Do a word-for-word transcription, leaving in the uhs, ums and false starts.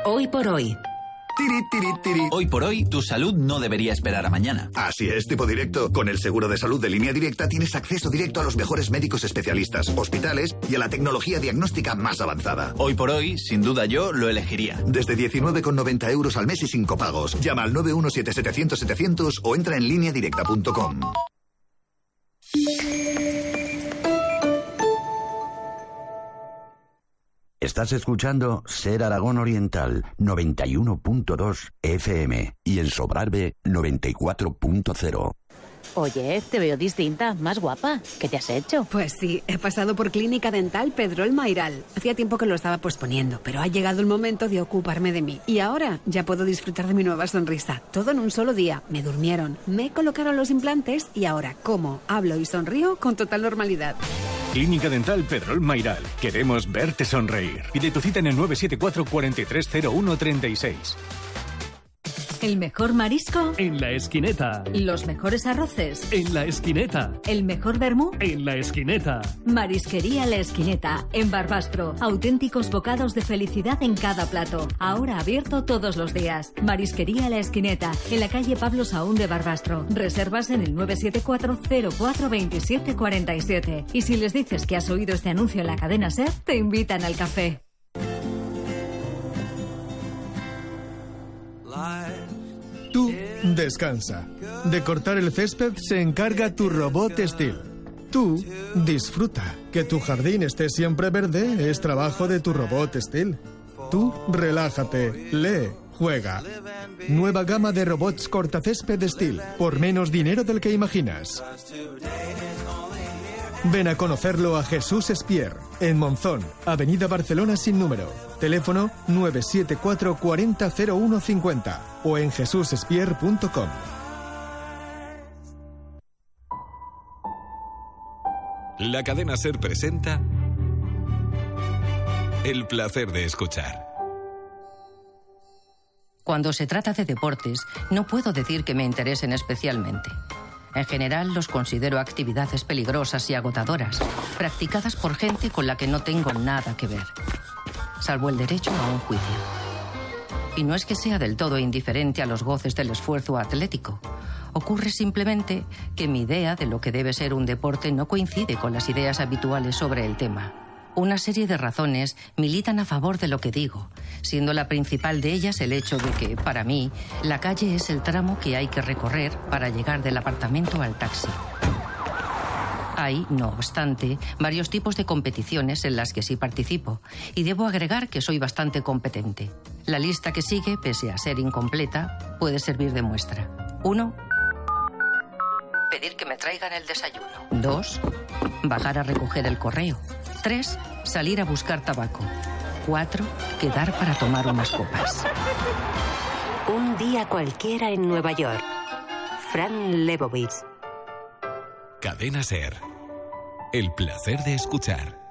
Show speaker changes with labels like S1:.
S1: Hoy por hoy.
S2: Tiri, tiri, tiri.
S3: Hoy por hoy, tu salud no debería esperar a mañana.
S2: Así es, tipo directo. Con el seguro de salud de Línea Directa tienes acceso directo a los mejores médicos especialistas, hospitales y a la tecnología diagnóstica más avanzada.
S3: Hoy por hoy, sin duda yo lo elegiría.
S2: Desde diecinueve con noventa euros al mes y sin copagos. Llama al nueve uno siete setecientos setecientos o entra en línea directa punto com.
S4: Estás escuchando Ser Aragón Oriental noventa y uno punto dos F M y en Sobrarbe noventa y cuatro punto cero.
S5: Oye, te veo distinta, más guapa. ¿Qué te has hecho?
S6: Pues sí, he pasado por Clínica Dental Pedrol Mairal. Hacía tiempo que lo estaba posponiendo, pero ha llegado el momento de ocuparme de mí. Y ahora ya puedo disfrutar de mi nueva sonrisa. Todo en un solo día. Me durmieron, me colocaron los implantes y ahora como, hablo y sonrío con total normalidad.
S7: Clínica Dental Pedrol Mairal. Queremos verte sonreír. Pide tu cita en el nueve siete cuatro, cuatro tres cero uno, tres seis.
S8: ¿El mejor marisco?
S9: En La Esquineta.
S8: ¿Los mejores arroces?
S9: En La Esquineta.
S8: ¿El mejor vermú?
S9: En La Esquineta.
S8: Marisquería La Esquineta, en Barbastro. Auténticos bocados de felicidad en cada plato. Ahora abierto todos los días. Marisquería La Esquineta, en la calle Pablo Saúl de Barbastro. Reservas en el nueve siete cuatro, cero cuatro dos siete cuatro siete. Y si les dices que has oído este anuncio en la cadena SER, te invitan al café.
S10: Tú descansa. De cortar el césped se encarga tu robot Steel. Tú disfruta. Que tu jardín esté siempre verde es trabajo de tu robot Steel. Tú relájate, lee, juega. Nueva gama de robots cortacésped Steel por menos dinero del que imaginas. Ven a conocerlo a Jesús Espier, en Monzón, Avenida Barcelona sin número. Teléfono nueve siete cuatro, cuarenta, cero uno cincuenta o en jesús espier punto com.
S11: La cadena SER presenta El placer de escuchar.
S12: Cuando se trata de deportes, no puedo decir que me interesen especialmente. En general, los considero actividades peligrosas y agotadoras, practicadas por gente con la que no tengo nada que ver, salvo el derecho a un juicio. Y no es que sea del todo indiferente a los goces del esfuerzo atlético. Ocurre simplemente que mi idea de lo que debe ser un deporte no coincide con las ideas habituales sobre el tema. Una serie de razones militan a favor de lo que digo, siendo la principal de ellas el hecho de que, para mí, la calle es el tramo que hay que recorrer para llegar del apartamento al taxi. Hay, no obstante, varios tipos de competiciones en las que sí participo, y debo agregar que soy bastante competente. La lista que sigue, pese a ser incompleta, puede servir de muestra. Uno, pedir que me traigan el desayuno. Dos, bajar a recoger el correo. Tres, salir a buscar tabaco. Cuatro, quedar para tomar unas copas.
S1: Un día cualquiera en Nueva York. Fran Lebowitz.
S11: Cadena SER. El placer de escuchar.